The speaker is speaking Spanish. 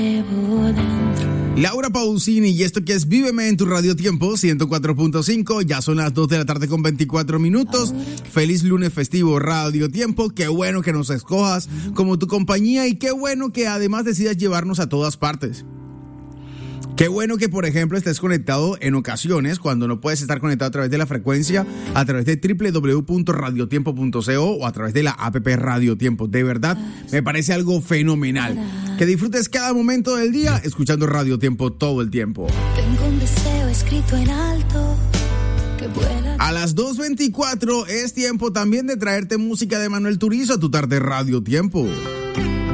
Laura Pausini y esto que es Víveme en tu Radio Tiempo 104.5, ya son las 2 de la tarde con 24 minutos. Feliz lunes festivo Radio Tiempo, qué bueno que nos escojas como tu compañía y qué bueno que además decidas llevarnos a todas partes. Qué bueno que, por ejemplo, estés conectado en ocasiones cuando no puedes estar conectado a través de la frecuencia, a través de www.radiotiempo.co o a través de la app Radio Tiempo. De verdad, me parece algo fenomenal. Que disfrutes cada momento del día escuchando Radio Tiempo todo el tiempo. Tengo un deseo escrito en alto que vuela. A las 2:24 es tiempo también de traerte música de Manuel Turizo a tu tarde Radio Tiempo.